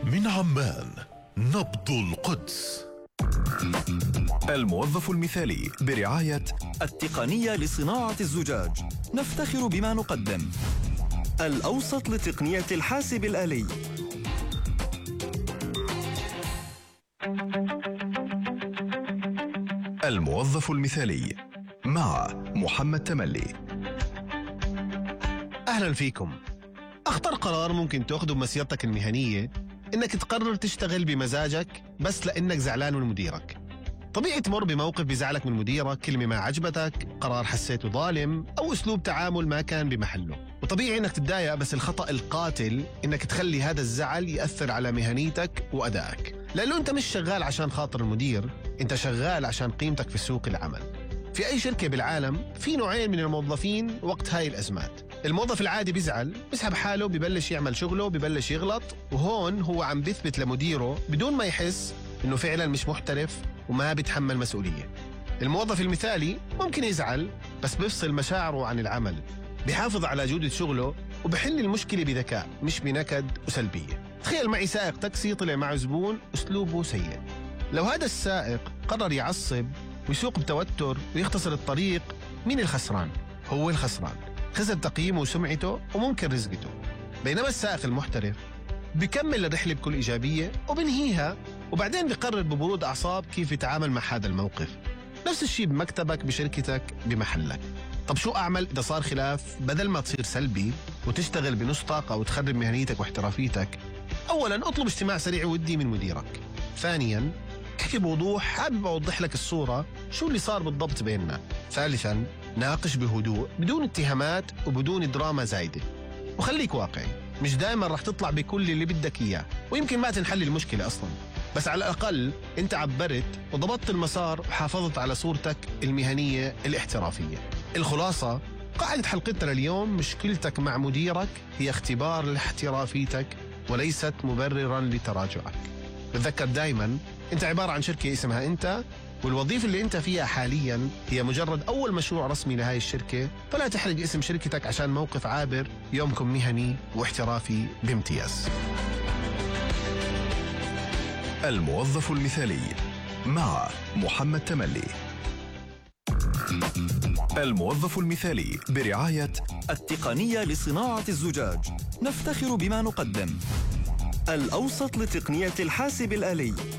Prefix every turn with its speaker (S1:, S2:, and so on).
S1: من عمان نبض القدس.
S2: الموظف المثالي برعاية التقنية لصناعة الزجاج. نفتخر بما نقدم. الأوسط لتقنية الحاسب الآلي. الموظف المثالي مع محمد تملي.
S3: أهلا فيكم. أخطر قرار ممكن تأخذه بمسيرتك المهنية إنك تقرر تشتغل بمزاجك بس لأنك زعلان من مديرك. طبيعي تمر بموقف بيزعلك من مديرك، كلمة ما عجبتك، قرار حسيته ظالم، أو أسلوب تعامل ما كان بمحله. وطبيعي إنك تتضايق، بس الخطأ القاتل إنك تخلي هذا الزعل يأثر على مهنيتك وأدائك، لأنه أنت مش شغال عشان خاطر المدير، أنت شغال عشان قيمتك في سوق العمل. في أي شركة بالعالم في نوعين من الموظفين وقت هاي الأزمات. الموظف العادي بيزعل، بيسحب حاله، ببلش يعمل شغله، ببلش يغلط، وهون هو عم بيثبت لمديره بدون ما يحس إنه فعلا مش محترف وما بيتحمل مسؤولية. الموظف المثالي ممكن يزعل بس بيفصل مشاعره عن العمل، بيحافظ على جودة شغله وبحل المشكلة بذكاء مش بنكد وسلبية. تخيل معي سائق تاكسي طلع معه زبون أسلوبه سيء. لو هذا السائق قرر يعصب ويسوق بتوتر ويختصر الطريق، مين الخسران؟ هو الخسران، خسر تقييمه وسمعته وممكن رزقته. بينما السائق المحترف بيكمل الرحلة بكل إيجابية وبنهيها، وبعدين بيقرر ببرود أعصاب كيف يتعامل مع هذا الموقف. نفس الشيء بمكتبك، بشركتك، بمحلك. طب شو أعمل إذا صار خلاف؟ بدل ما تصير سلبي وتشتغل بنص طاقة وتخرب مهنيتك واحترافيتك، أولاً اطلب اجتماع سريع ودي من مديرك. ثانياً احكي بوضوح، حابب أوضح لك الصورة شو اللي صار بالضبط بيننا. ثالثاً ناقش بهدوء بدون اتهامات وبدون دراما زايدة. وخليك واقعي، مش دائما رح تطلع بكل اللي بدك إياه، ويمكن ما تنحل المشكلة أصلا، بس على الأقل أنت عبرت وضبطت المسار وحافظت على صورتك المهنية الاحترافية. الخلاصة، قاعدة حلقتنا اليوم، مشكلتك مع مديرك هي اختبار لاحترافيتك وليست مبررا لتراجعك. تذكر دائما أنت عبارة عن شركة اسمها أنت، والوظيفة اللي أنت فيها حاليا هي مجرد أول مشروع رسمي لهاي الشركة، فلا تحرق اسم شركتك عشان موقف عابر. يومكم مهني واحترافي بامتياز.
S2: الموظف المثالي مع محمد تملي. الموظف المثالي برعاية التقنية لصناعة الزجاج. نفتخر بما نقدم. الأوسط لتقنية الحاسب الآلي.